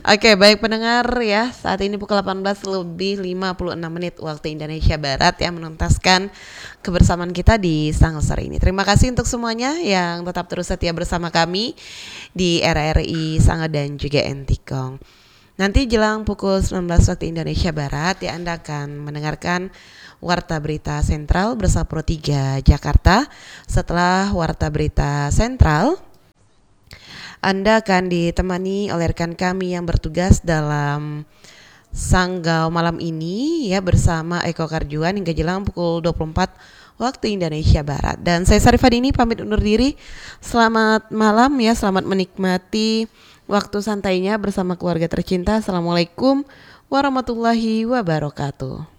Oke, baik pendengar ya. Saat ini pukul 18 lebih 56 menit waktu Indonesia Barat ya, menuntaskan kebersamaan kita di Sang Sore ini. Terima kasih untuk semuanya yang tetap terus setia bersama kami di RRI Sangat dan juga Entikong. Nanti jelang pukul 19 waktu Indonesia Barat ya, Anda akan mendengarkan Warta Berita Sentral bersama Pro 3 Jakarta. Setelah Warta Berita Sentral, Anda akan ditemani oleh rekan kami yang bertugas dalam Sanggau malam ini ya, bersama Eko Karjuan hingga jelang pukul 24 waktu Indonesia Barat. Dan saya Sarifah Dini pamit undur diri. Selamat malam ya, selamat menikmati waktu santainya bersama keluarga tercinta. Assalamualaikum warahmatullahi wabarakatuh.